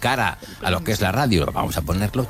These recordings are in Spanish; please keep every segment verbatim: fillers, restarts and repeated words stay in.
cara a lo que es la radio, vamos a ponerlo,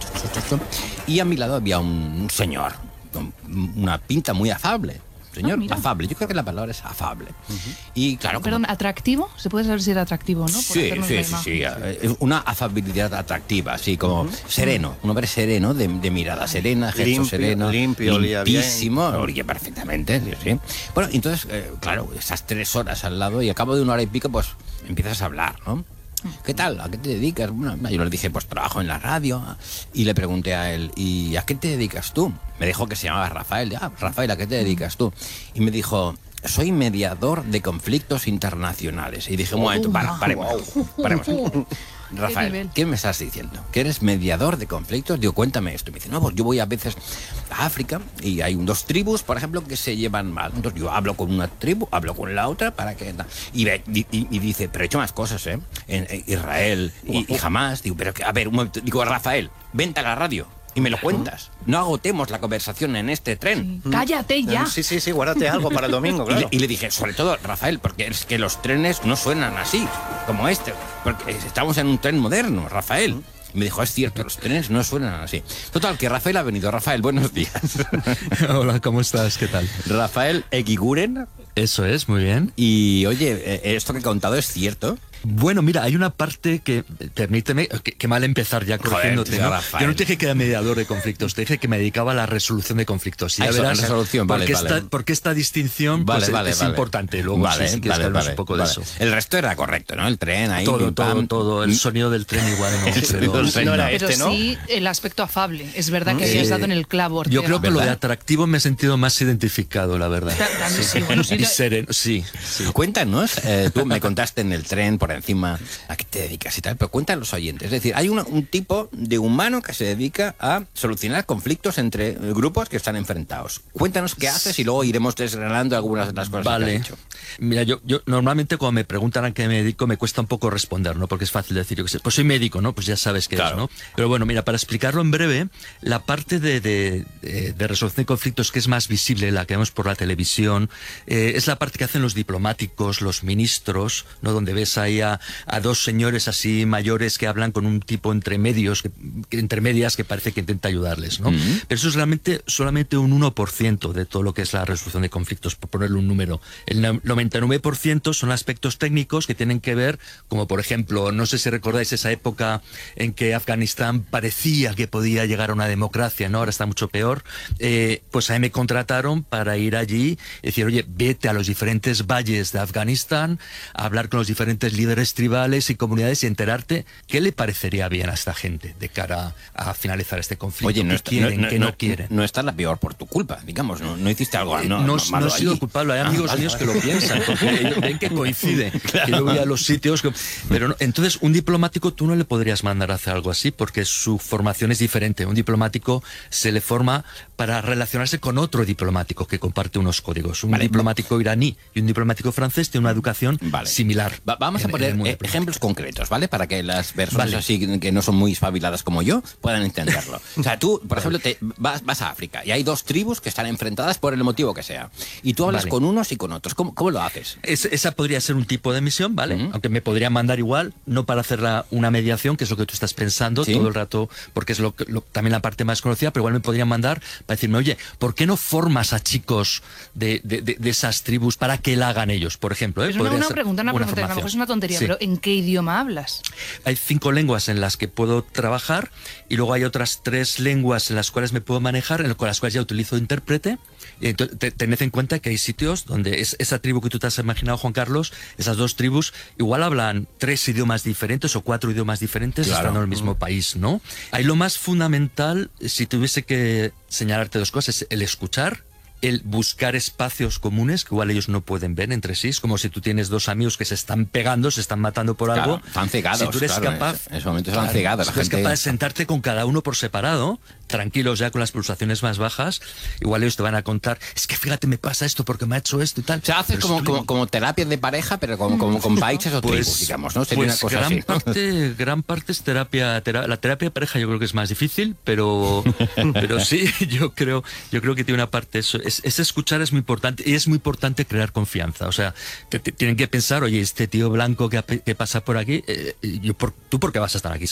y a mi lado había un, un señor con una pinta muy afable. Señor, ah, afable, yo creo que la palabra es afable. Uh-huh. Y claro, Perdón, como... ¿atractivo? Se puede saber si era atractivo, ¿no? Por sí, sí, sí, sí, una afabilidad atractiva, así como uh-huh. sereno, un hombre sereno, de, de mirada serena, gesto limpio, sereno, limpio, limpísimo, olía perfectamente, sí, sí. Bueno, entonces, eh, claro, esas tres horas al lado y a cabo de una hora y pico, pues empiezas a hablar, ¿no? ¿Qué tal? ¿A qué te dedicas? Bueno, yo le dije, pues trabajo en la radio. Y le pregunté a él, ¿y a qué te dedicas tú? Me dijo que se llamaba Rafael. Ah, Rafael, ¿a qué te dedicas tú? Y me dijo, soy mediador de conflictos internacionales. Y dije, un momento, para, paremos, paremos aquí. Rafael, ¿qué me estás diciendo? ¿Que eres mediador de conflictos? Digo, cuéntame esto. Y me dice, no, pues yo voy a veces a África y hay dos tribus, por ejemplo, que se llevan mal. Entonces yo hablo con una tribu, hablo con la otra para que... Y, ve, y, y dice, pero he hecho más cosas, ¿eh? En, en Israel y, y jamás. Digo, pero que, a ver, un momento. Digo, Rafael, vente a la radio y me lo cuentas. No agotemos la conversación en este tren. Sí. ¡Cállate ya! Sí, sí, sí, guárdate algo para el domingo, claro. Y le, y le dije, sobre todo, Rafael, porque es que los trenes no suenan así, como este. Porque estamos en un tren moderno, Rafael. Y me dijo, es cierto, los trenes no suenan así. Total, que Rafael ha venido. Rafael, buenos días. Hola, ¿cómo estás? ¿Qué tal? Rafael Eguiguren. Eso es, muy bien. Y oye, esto que he contado es cierto. Bueno, mira, hay una parte que, permíteme, que, que mal empezar ya corrigiéndote, ¿no? Yo no te dije que era mediador de conflictos, te dije que me dedicaba a la resolución de conflictos. Y ya verás la resolución, vale, porque, vale. esta, porque esta distinción vale, pues, vale, es vale. importante. Luego, vale, si, si vale, vale, vale, un poco vale. de eso. El resto era correcto, ¿no? El tren ahí. Todo, pim, todo, pam. todo. El sonido del tren igual no. El pero, del tren no era Pero este, ¿no? sí el aspecto afable. Es verdad que Eh, habías dado en el clavo, Ortega. Yo creo que ¿verdad? lo de atractivo me he sentido más identificado, la verdad. Sí, sí, bueno, sí, Y sereno, sí, sí. Cuéntanos, eh, tú me contaste en el tren por encima a qué te dedicas y tal, pero cuéntanos a los oyentes. Es decir, hay una, un tipo de humano que se dedica a solucionar conflictos entre grupos que están enfrentados. Cuéntanos qué haces y luego iremos desgranando algunas de las cosas vale. que has hecho. Mira, yo, yo normalmente cuando me preguntan a qué me dedico me cuesta un poco responder, ¿no? Porque es fácil decir, yo qué sé, pues soy médico, ¿no? Pues ya sabes qué Claro. es, ¿no? Pero bueno, mira, para explicarlo en breve, la parte de, de, de, de resolución de conflictos que es más visible, la que vemos por la televisión, eh, es la parte que hacen los diplomáticos, los ministros, ¿no? Donde ves ahí a, a dos señores así mayores que hablan con un tipo entre medios, que, que, entre medias que parece que intenta ayudarles, ¿no? Mm-hmm. Pero eso es realmente solamente un uno por ciento de todo lo que es la resolución de conflictos, por ponerle un número. El noventa y nueve por ciento son aspectos técnicos que tienen que ver, como por ejemplo, no sé si recordáis esa época en que Afganistán parecía que podía llegar a una democracia, ¿no? Ahora está mucho peor. Eh, pues a mí me contrataron para ir allí y decir, oye, vete a los diferentes valles de Afganistán, a hablar con los diferentes líderes tribales y comunidades y enterarte qué le parecería bien a esta gente de cara a finalizar este conflicto. Oye, no ¿Qué está, quieren, no, qué no, no quieren? No está la peor por tu culpa, digamos, no, no hiciste algo Eh, no, no, no, malo no he sido allí. culpable, hay amigos ah, míos vale. que lo piensan, porque ellos ven que coincide, claro. Que yo voy a los sitios, que, pero no, entonces un diplomático tú no le podrías mandar a hacer algo así porque su formación es diferente. Un diplomático se le forma para relacionarse con otro diplomático que comparte unos códigos. Un vale. diplomático iraní y un diplomático francés tienen una educación vale. similar. Va, vamos en, a poner eh, ejemplos concretos, ¿vale? Para que las personas vale. así que no son muy espabiladas como yo puedan entenderlo. O sea, tú, por ejemplo, te vas, vas a África y hay dos tribus que están enfrentadas por el motivo que sea. Y tú hablas vale. con unos y con otros. ¿Cómo, cómo lo haces? Es, esa podría ser un tipo de misión, ¿vale? Uh-huh. Aunque me podría mandar igual, no para hacer la, una mediación, que es lo que tú estás pensando ¿sí? todo el rato, porque es lo, lo, también la parte más conocida, pero igual me podrían mandar para decirme, oye, ¿por qué no formas a chicos de, de, de, de esas tribus para que la hagan ellos, por ejemplo? ¿eh? Es una, una pregunta, una pregunta, a lo mejor es una tontería, sí. pero ¿en qué idioma hablas? Hay cinco lenguas en las que puedo trabajar y luego hay otras tres lenguas en las cuales me puedo manejar, con las cuales ya utilizo intérprete. Y entonces, te, tened en cuenta que hay sitios donde es, esa tribu que tú te has imaginado, Juan Carlos, esas dos tribus igual hablan tres idiomas diferentes o cuatro idiomas diferentes claro. estando en el mismo mm. país, ¿no? Ahí lo más fundamental, si tuviese que señalarte dos cosas, es el escuchar, el buscar espacios comunes que igual ellos no pueden ver entre sí. Es como si tú tienes dos amigos que se están pegando, se están matando por claro, algo. Están cegados. Si tú eres claro, capaz, en ese momento están claro, cegados. Si la tú eres gente... capaz de sentarte con cada uno por separado, tranquilos ya con las pulsaciones más bajas, igual ellos te van a contar, es que fíjate, me pasa esto porque me ha hecho esto y tal. O sea, haces como, como, como terapia de pareja, pero como, como con países o pues, tribus, digamos, ¿no? Sería pues una cosa gran así, ¿no? parte, gran parte es terapia, terapia. La terapia de pareja yo creo que es más difícil, pero, pero sí, yo creo, yo creo que tiene una parte eso. Es, es escuchar es muy importante y es muy importante crear confianza. O sea, te, te, tienen que pensar, oye, este tío blanco que, que pasa por aquí, eh, yo por, ¿tú por qué vas a estar aquí?